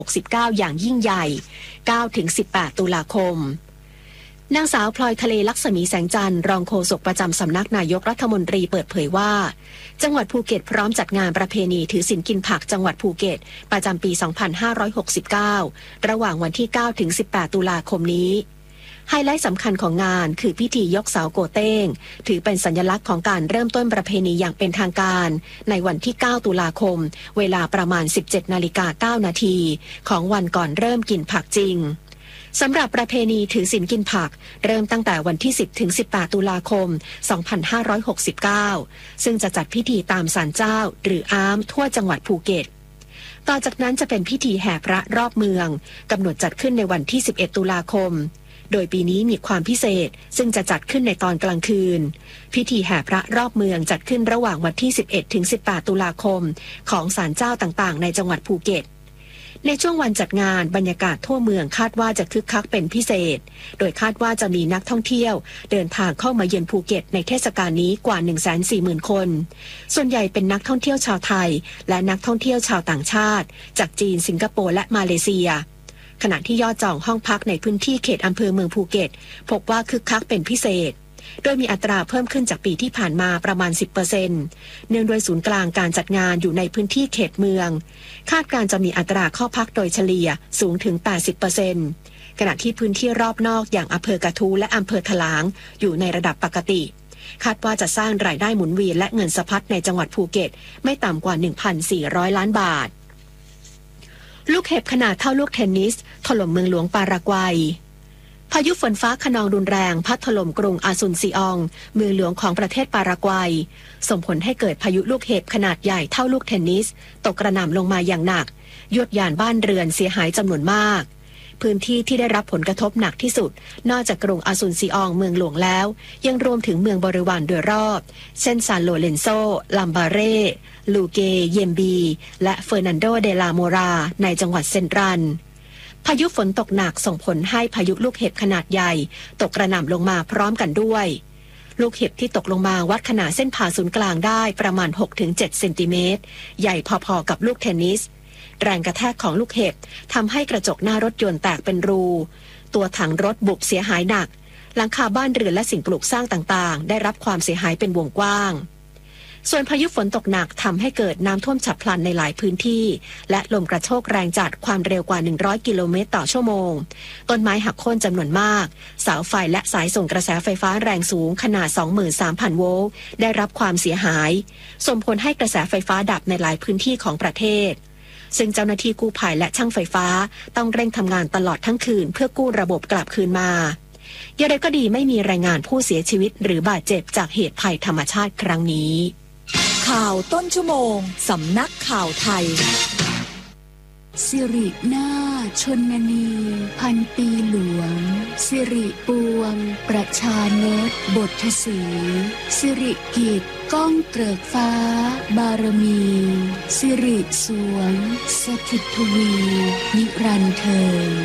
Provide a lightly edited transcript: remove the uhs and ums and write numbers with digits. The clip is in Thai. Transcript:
69อย่างยิ่งใหญ่ 9-18 ตุลาคมนางสาวพลอยทะเลลักษมีแสงจันทร์รองโฆษกประจำสำนักนายกรัฐมนตรีเปิดเผยว่าจังหวัดภูเก็ตพร้อมจัดงานประเพณีถือศีลกินผักจังหวัดภูเก็ตประจำปี 2569 ระหว่างวันที่ 9-18 ตุลาคมนี้ไฮไลท์สำคัญของงานคือพิธียกเสาโกเต้งถือเป็นสัญลักษณ์ของการเริ่มต้นประเพณีอย่างเป็นทางการในวันที่ 9 ตุลาคมเวลาประมาณ 17:09 นาทีของวันก่อนเริ่มกินผักจริงสำหรับประเพณีถือศีลกินผักเริ่มตั้งแต่วันที่ 10-18 ตุลาคม 2569 ซึ่งจะจัดพิธีตามศาลเจ้าหรืออามทั่วจังหวัดภูเก็ตต่อจากนั้นจะเป็นพิธีแห่พระรอบเมืองกำหนดจัดขึ้นในวันที่ 11 ตุลาคมโดยปีนี้มีความพิเศษซึ่งจะจัดขึ้นในตอนกลางคืนพิธีแห่พระรอบเมืองจัดขึ้นระหว่างวันที่ 11-18 ตุลาคมของศาลเจ้าต่างๆในจังหวัดภูเก็ตในช่วงวันจัดงานบรรยากาศทั่วเมืองคาดว่าจะคึกคักเป็นพิเศษโดยคาดว่าจะมีนักท่องเที่ยวเดินทางเข้ามาเยือนภูเก็ตในเทศกาลนี้กว่า 140,000 คนส่วนใหญ่เป็นนักท่องเที่ยวชาวไทยและนักท่องเที่ยวชาวต่างชาติจากจีนสิงคโปร์และมาเลเซียขณะที่ยอดจองห้องพักในพื้นที่เขตอำเภอเมืองภูเก็ตพบว่าคึกคักเป็นพิเศษโดยมีอัตราเพิ่มขึ้นจากปีที่ผ่านมาประมาณ 10% เนื่องโดยศูนย์กลางการจัดงานอยู่ในพื้นที่เขตเมืองคาดการจะมีอัตราเข้าพักโดยเฉลี่ยสูงถึง 80% ขณะที่พื้นที่รอบนอกอย่างอำเภอกระทู้และอำเภอถลางอยู่ในระดับปกติคาดว่าจะสร้างรายได้หมุนเวียนและเงินสะพัดในจังหวัดภูเก็ตไม่ต่ำกว่า 1,400 ล้านบาทลูกเห็บขนาดเท่าลูกเทนนิสถล่มเมืองหลวงปารากวัยพายุฝนฟ้าคะนองรุนแรงพัดถล่มกรุงอาซุนซิอองเมืองหลวงของประเทศปารากวัยส่งผลให้เกิดพายุลูกเห็บขนาดใหญ่เท่าลูกเทนนิสตกกระหน่ำลงมาอย่างหนักยวดยานบ้านเรือนเสียหายจำนวนมากพื้นที่ที่ได้รับผลกระทบหนักที่สุดนอกจากกรุงอาซุนซิอองเมืองหลวงแล้วยังรวมถึงเมืองบริวารโดยรอบเช่นซานโลเรนโซลัมบาเร่ลูเกเยมบีและเฟอร์นันโดเดลาโมราในจังหวัดเซนทรัลพายุฝนตกหนักส่งผลให้พายุลูกเห็บขนาดใหญ่ตกกระหน่ำลงมาพร้อมกันด้วยลูกเห็บที่ตกลงมาวัดขนาดเส้นผ่าศูนย์กลางได้ประมาณ 6-7 เซนติเมตรใหญ่พอๆกับลูกเทนนิสแรงกระแทกของลูกเห็บทำให้กระจกหน้ารถยนต์แตกเป็นรูตัวถังรถบุบเสียหายหนักหลังคาบ้านเรือนและสิ่งปลูกสร้างต่างๆได้รับความเสียหายเป็นวงกว้างส่วนพายุฝนตกหนักทำให้เกิดน้ำท่วมฉับพลันในหลายพื้นที่และลมกระโชกแรงจัดความเร็วกว่า100กิโลเมตรต่อชั่วโมงต้นไม้หักโค่นจำนวนมากเสาไฟและสายส่งกระแสไฟฟ้าแรงสูงขนาด 23,000 โวลต์ได้รับความเสียหายส่งผลให้กระแสไฟฟ้าดับในหลายพื้นที่ของประเทศซึ่งเจ้าหน้าที่กู้ภัยและช่างไฟฟ้าต้องเร่งทำงานตลอดทั้งคืนเพื่อกู้ระบบกลับคืนมาอย่างไรก็ดีไม่มีรายงานผู้เสียชีวิตหรือบาดเจ็บจากเหตุภัยธรรมชาติครั้งนี้ข่าวต้นชั่วโมงสำนักข่าวไทยสิรินาชนนีพันปีหลวงสิริปวงประชานตบทสีสิริกิจก้องเกริกฟ้าบารมีสิริสวงสถิตทวีนิรันดร์เธอ